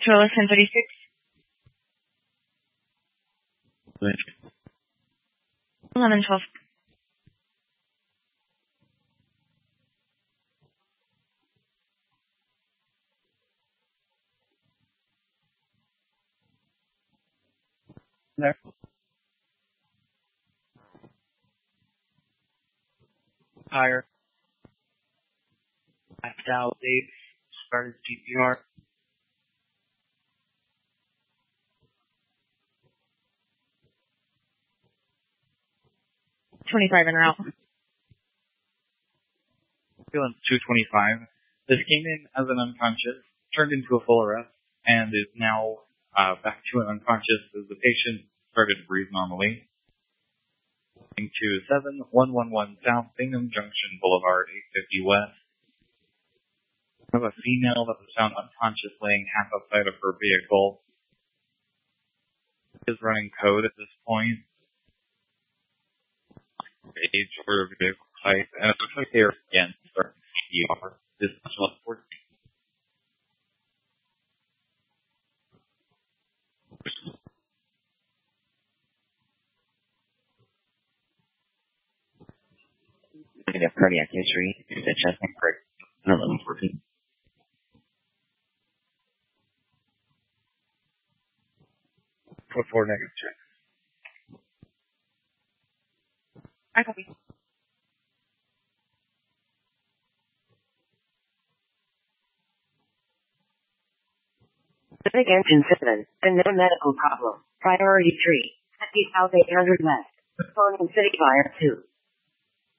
Trailer 1036. 1112. There. Higher. Passed out, Dave. Started CPR. $25 in route. Ambulance 225. This came in as an unconscious, turned into a full arrest, and is now back to an unconscious as the patient started to breathe normally. To 7111 South Bingham Junction Boulevard, 850 West. We have a female that was found unconscious laying half outside of her vehicle. Is running code at this point. Age or vehicle type, and it looks like they are again starting CPR. This is what Looking at cardiac history, the chest and heart, 1114. Put 4 negative check. I copy. Big engine 7, and no medical problem. Priority 3, at the South 800 West. Responding City Fire 2.